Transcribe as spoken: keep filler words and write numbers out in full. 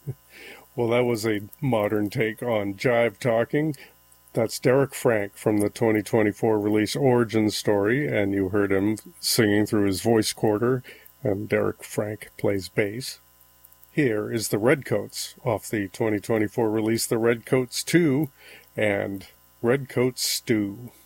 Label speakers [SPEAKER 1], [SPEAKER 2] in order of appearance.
[SPEAKER 1] Well, that was a modern take on jive talking. That's Derek Frank from the twenty twenty-four release Origin Story, and you heard him singing through his voice quarter, and Derek Frank plays bass. Here is the Redcoats off the twenty twenty-four release The Redcoats two and Redcoats Stew.